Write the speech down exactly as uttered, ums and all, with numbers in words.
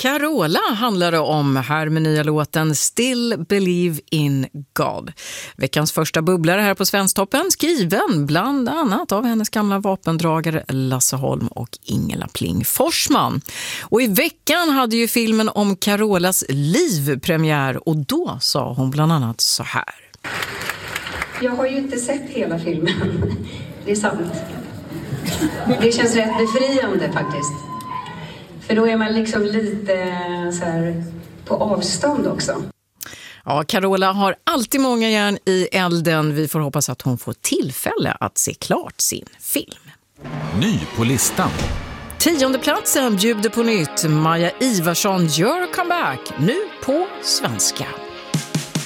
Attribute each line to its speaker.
Speaker 1: Carola handlar det om här med nya låten Still Believe in God. Veckans första bubblare här på Svensktoppen, skriven bland annat av hennes gamla vapendragare Lasse Holm och Ingela Pling Forsman. Och i veckan hade ju filmen om Carolas liv premiär och då sa hon bland annat så här.
Speaker 2: Jag har ju inte sett hela filmen, det är sant. Det känns rätt befriande faktiskt. För då är man liksom lite så här på avstånd också.
Speaker 1: Ja, Carola har alltid många järn i elden. Vi får hoppas att hon får tillfälle att se klart sin film.
Speaker 3: Ny på listan.
Speaker 1: Tionde platsen bjuder på nytt. Maja Ivarsson gör comeback nu på svenska.